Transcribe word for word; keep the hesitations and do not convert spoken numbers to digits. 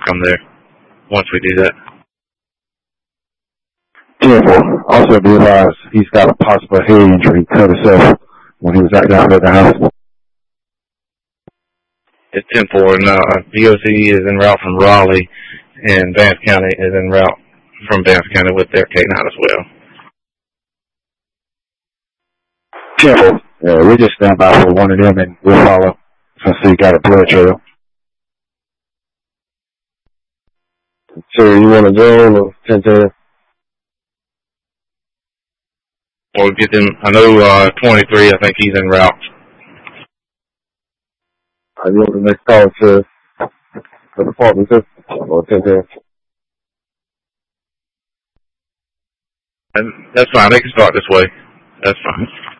them there once we do that. Careful. Also be advised he's got a possible head injury. He cut himself when he was out down at the house. It's ten four, and uh, D O C is en route from Raleigh, and Vance County is en route from Vance County with their K nine as well. Careful. Yeah, we just stand by for one of them, and we'll follow since he got a blood trail. So you want to join or ten ten? We'll get them. I know uh, twenty-three, I think he's en route. I want the next call to the department too, or ten ten. And that's fine. They can start this way. That's fine.